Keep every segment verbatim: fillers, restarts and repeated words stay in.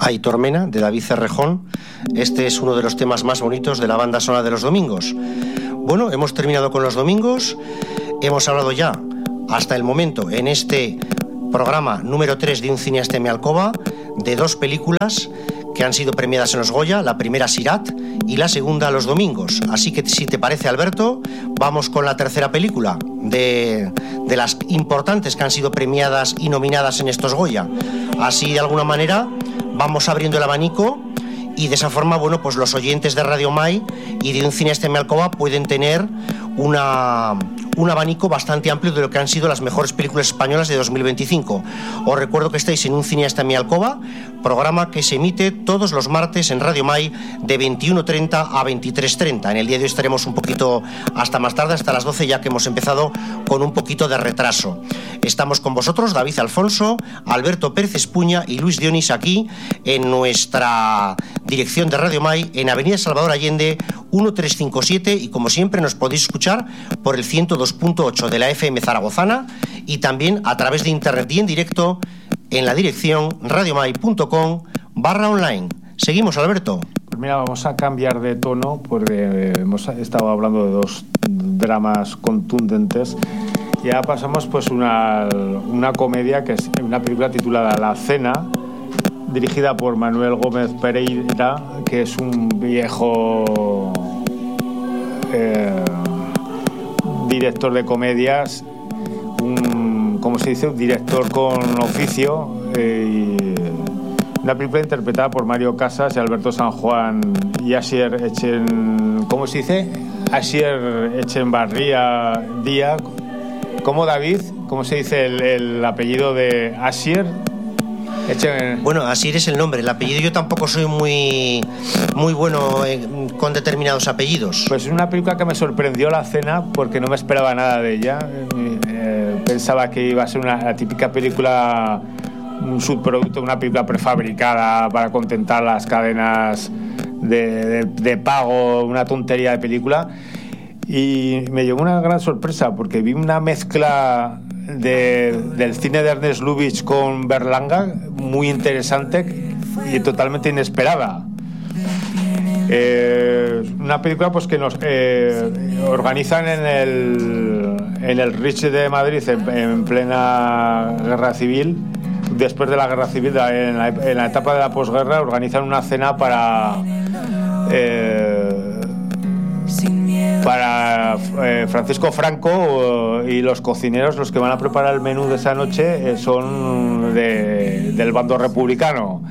Aitor Mena, de David Cerrejón. Este es uno de los temas más bonitos de la banda sonora de los domingos. Bueno, hemos terminado con los domingos. Hemos hablado ya, hasta el momento, en este programa número tres de Un cineasta en mi alcoba, de dos películas que han sido premiadas en los Goya, la primera Sirat y la segunda Los Domingos. Así que, si te parece, Alberto, vamos con la tercera película de, de las importantes que han sido premiadas y nominadas en estos Goya. Así, de alguna manera, vamos abriendo el abanico y de esa forma, bueno, pues los oyentes de Radio Mai y de Un cineasta en mi alcoba pueden tener una, un abanico bastante amplio de lo que han sido las mejores películas españolas de dos mil veinticinco. Os recuerdo que estáis en Un cineasta en mi alcoba, programa que se emite todos los martes en Radio Mai de veintiuno treinta a veintitrés treinta. En el día de hoy estaremos un poquito hasta más tarde, hasta las doce, ya que hemos empezado con un poquito de retraso. Estamos con vosotros, David Alfonso, Alberto Pérez Espuña y Luis Dionis, aquí en nuestra dirección de Radio Mai en Avenida Salvador Allende mil trescientos cincuenta y siete, y como siempre nos podéis escuchar por el ciento dos punto ocho de la F M zaragozana y también a través de internet y en directo en la dirección radiomai punto com barra online. Seguimos, Alberto. Pues mira, vamos a cambiar de tono porque hemos estado hablando de dos dramas contundentes. Y ahora pasamos pues una, una comedia, que es una película titulada La Cena, dirigida por Manuel Gómez Pereira, que es un viejo eh, director de comedias, un, ¿cómo se dice? Un director con oficio, eh, y una película interpretada por Mario Casas y Alberto San Juan y Asier Echen, ¿cómo se dice? Asier Echenbarría Díaz. ¿Cómo, David? ¿Cómo se dice el, el apellido de Asier? Echen... Bueno, Asier es el nombre, el apellido yo tampoco soy muy muy bueno eh, con determinados apellidos. Pues es una película que me sorprendió La Cena porque no me esperaba nada de ella. Eh, pensaba que iba a ser una, la típica película, un subproducto, una película prefabricada para contentar las cadenas de, de, de pago, una tontería de película. Y me llegó una gran sorpresa porque vi una mezcla de, del cine de Ernest Lubitsch con Berlanga muy interesante y totalmente inesperada. Eh, una película pues que nos eh, organizan en el en el Rich de Madrid en, en plena guerra civil. Después de la guerra civil, en la, en la etapa de la posguerra, organizan una cena para eh, para eh, Francisco Franco, y los cocineros, los que van a preparar el menú de esa noche, eh, son de, del bando republicano.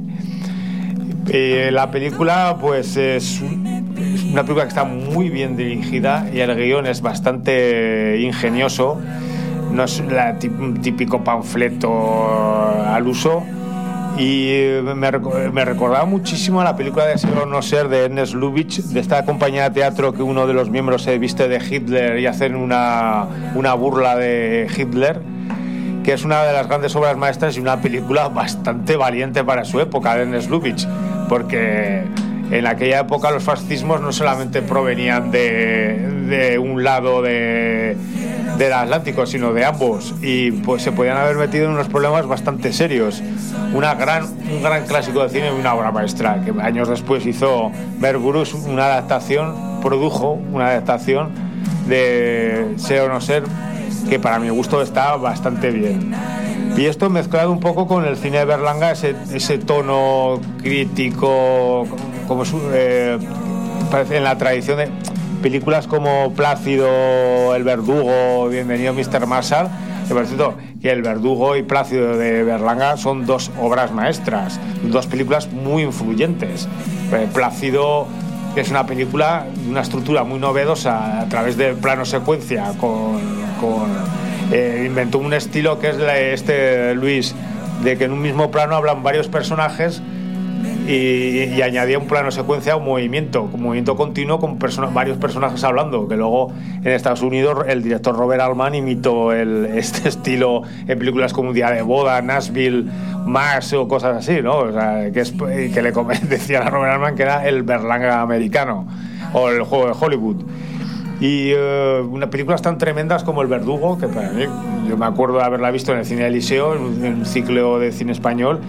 Eh, la película pues es, es una película que está muy bien dirigida y el guión es bastante ingenioso. No es la, un típico panfleto al uso. Y me, me recordaba muchísimo a la película de Ser o no ser de Ernest Lubitsch, de esta compañía de teatro que uno de los miembros se viste de Hitler y hacen una, una burla de Hitler, que es una de las grandes obras maestras y una película bastante valiente para su época de Ernest Lubitsch, porque en aquella época los fascismos no solamente provenían de, de un lado de, del Atlántico, sino de ambos, y pues se podían haber metido en unos problemas bastante serios. Una gran, un gran clásico de cine y una obra maestra que años después hizo Bert Bruce, una adaptación, produjo una adaptación de Ser o no ser, que para mi gusto está bastante bien. Y esto mezclado un poco con el cine de Berlanga, ese, ese tono crítico, como su, eh, parece en la tradición de películas como Plácido, El Verdugo, Bienvenido mister Marshall. Que por cierto, que El Verdugo y Plácido de Berlanga son dos obras maestras, dos películas muy influyentes. Plácido es una película de una estructura muy novedosa a través del plano secuencia, con, con eh, inventó un estilo que es este Luis, de que en un mismo plano hablan varios personajes y, y añadía un plano secuencia, un movimiento, un movimiento continuo con persona, varios personajes hablando, que luego en Estados Unidos el director Robert Altman imitó el, este estilo en películas como Día de Boda, Nashville, Mars o cosas así, ¿no? O sea, que, es, que le decían a Robert Altman que era el Berlanga americano o el juego de Hollywood. Y uh, unas películas tan tremendas como El Verdugo, que para mí, yo me acuerdo de haberla visto en el Cine Eliseo, en un, en un ciclo de cine español,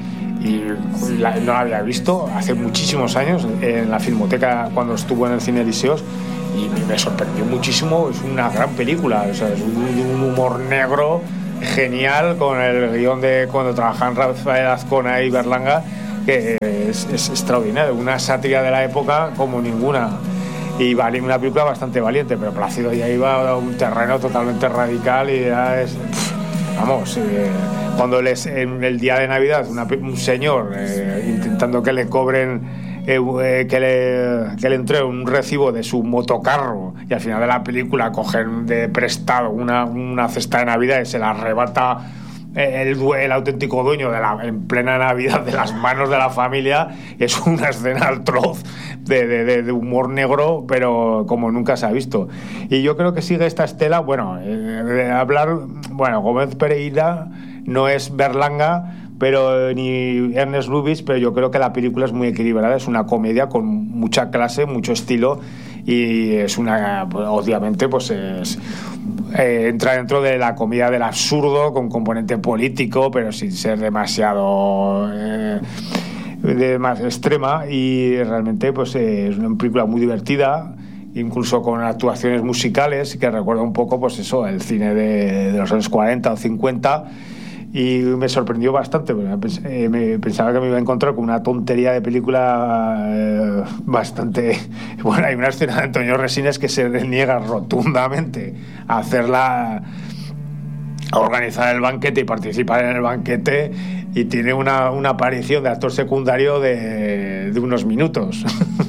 y la, no la había visto hace muchísimos años en la Filmoteca cuando estuvo en el Cine Elíseos y me sorprendió muchísimo. Es una gran película, o sea, es un, un humor negro genial con el guión de cuando trabajan Rafael Azcona y Berlanga, que es, es extraordinario, una sátira de la época como ninguna, y vale, una película bastante valiente, pero Plácido ya iba a un terreno totalmente radical y ya es, pff, vamos, eh, cuando les, en el día de Navidad una, un señor eh, intentando que le cobren Eh, eh, que, le, que le entregue un recibo de su motocarro y al final de la película cogen de prestado una, una cesta de Navidad y se la arrebata el, el auténtico dueño de la, en plena Navidad de las manos de la familia. Es una escena atroz de, de, de, de humor negro, pero como nunca se ha visto. Y yo creo que sigue esta estela. Bueno, eh, de hablar, bueno, Gómez Pereira no es Berlanga, pero ni Ernest Lubitsch, pero yo creo que la película es muy equilibrada, es una comedia con mucha clase, mucho estilo, y es una, obviamente, pues es, eh, entra dentro de la comedia del absurdo, con componente político, pero sin ser demasiado eh, de más extrema, y realmente pues eh, es una película muy divertida, incluso con actuaciones musicales que recuerda un poco, pues eso, el cine de, de los años cuarenta o cincuenta. Y me sorprendió bastante, porque me pensaba que me iba a encontrar con una tontería de película eh, bastante... Bueno, hay una escena de Antonio Resines que se niega rotundamente a hacerla, a organizar el banquete y participar en el banquete, y tiene una, una aparición de actor secundario de, de unos minutos.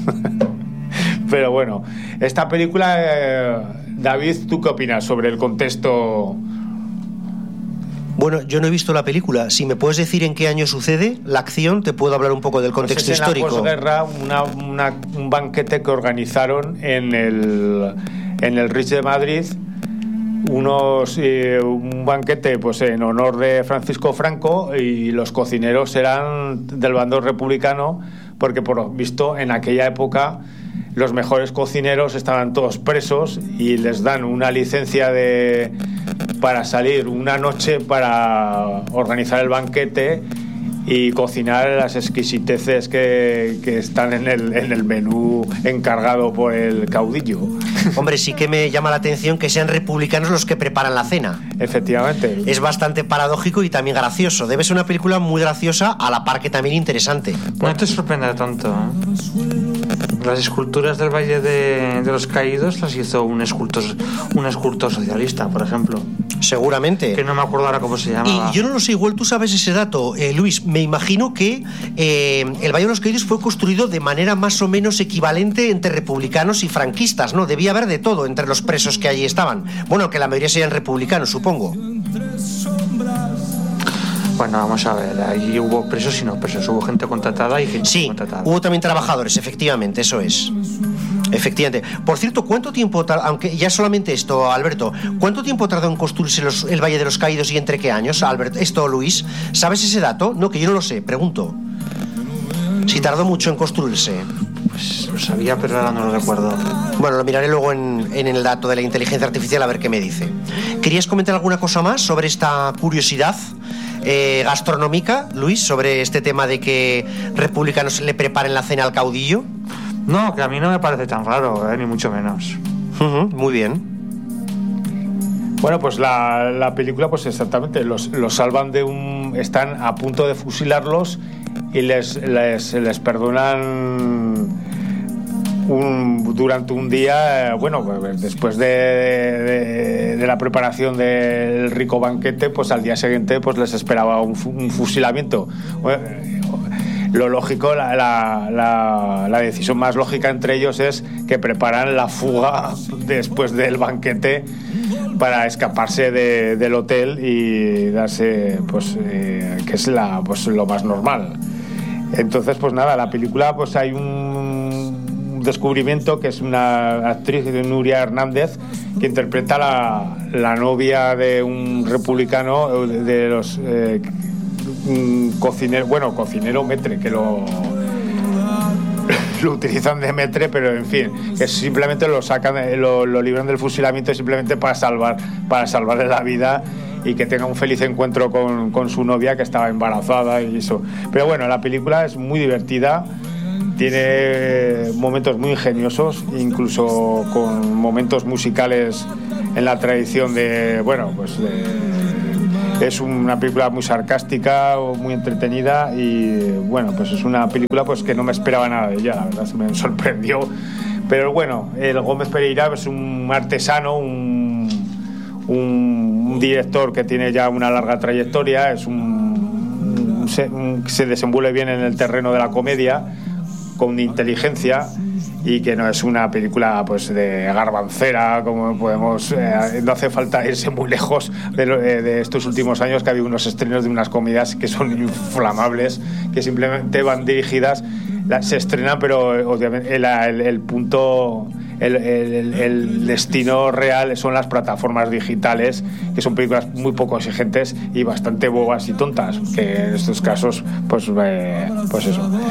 Pero bueno, esta película, eh, David, ¿tú qué opinas sobre el contexto? Bueno, yo no he visto la película. Si me puedes decir en qué año sucede la acción, te puedo hablar un poco del contexto pues es histórico. En la posguerra, una, una, un banquete que organizaron en el, en el Ritz de Madrid, unos, eh, un banquete pues en honor de Francisco Franco, y los cocineros eran del bando republicano, porque por lo visto en aquella época los mejores cocineros estaban todos presos y les dan una licencia de para salir una noche para organizar el banquete y cocinar las exquisiteces que, que están en el, en el menú encargado por el caudillo. Hombre, sí que me llama la atención que sean republicanos los que preparan la cena. Efectivamente. Es bastante paradójico y también gracioso. Debe ser una película muy graciosa, a la par que también interesante. No te sorprenda tanto, ¿eh? Las esculturas del Valle de, de los Caídos las hizo un escultor, un escultor socialista, por ejemplo. Seguramente. Que no me acuerdo ahora cómo se llama. Y yo no lo sé, igual tú sabes ese dato, eh, Luis. Me imagino que eh, el Valle de los Caídos fue construido de manera más o menos equivalente entre republicanos y franquistas, ¿no? Debía haber de todo entre los presos que allí estaban. Bueno, que la mayoría serían republicanos, supongo. Bueno, vamos a ver, ahí hubo presos y no presos, hubo gente contratada y gente sí, contratada. Hubo también trabajadores, efectivamente, eso es. Efectivamente. Por cierto, ¿cuánto tiempo, aunque ya solamente esto, Alberto, cuánto tiempo tardó en construirse los, el Valle de los Caídos y entre qué años, Alberto? Esto, Luis, ¿sabes ese dato? No, que yo no lo sé, pregunto. Si tardó mucho en construirse. Pues lo sabía, pero ahora no lo recuerdo. Bueno, lo miraré luego en, en el dato de la inteligencia artificial a ver qué me dice. ¿Querías comentar alguna cosa más sobre esta curiosidad eh, gastronómica, Luis, sobre este tema de que republicanos le preparen la cena al caudillo? No, que a mí no me parece tan raro, eh, ni mucho menos. Uh-huh, muy bien. Bueno, pues la, la película, pues exactamente, los, los salvan de un... Están a punto de fusilarlos y les, les, les perdonan un, durante un día. Bueno, después de, de, de la preparación del rico banquete, pues al día siguiente pues les esperaba un, un fusilamiento. Lo lógico, la, la, la, la decisión más lógica entre ellos es que preparan la fuga después del banquete para escaparse de, del hotel y darse, pues, eh, que es la, pues, lo más normal. Entonces, pues nada, la película, pues hay un descubrimiento que es una actriz, de Nuria Hernández, que interpreta la, la novia de un republicano, de, de los eh, cocinero, bueno, cocinero metre, que lo lo utilizan de metre, pero en fin, que simplemente lo sacan, lo, lo libran del fusilamiento simplemente para salvar para salvarle la vida y que tenga un feliz encuentro con, con su novia que estaba embarazada y eso. Pero bueno, la película es muy divertida, tiene momentos muy ingeniosos, incluso con momentos musicales en la tradición de, bueno, pues de, es una película muy sarcástica, muy entretenida y bueno, pues es una película pues que no me esperaba nada de ella, la verdad, se me sorprendió. Pero bueno, el Gómez Pereira es un artesano, un, un, un director que tiene ya una larga trayectoria, es un, un, se, un, se desenvuelve bien en el terreno de la comedia, con inteligencia, y que no es una película pues de garbancera como podemos, eh, no hace falta irse muy lejos de, lo, eh, de estos últimos años, que ha habido unos estrenos de unas comedias que son inflamables, que simplemente van dirigidas, la, se estrenan, pero obviamente el, el, el punto el, el, el destino real son las plataformas digitales, que son películas muy poco exigentes y bastante bobas y tontas, que en estos casos pues, eh, pues eso.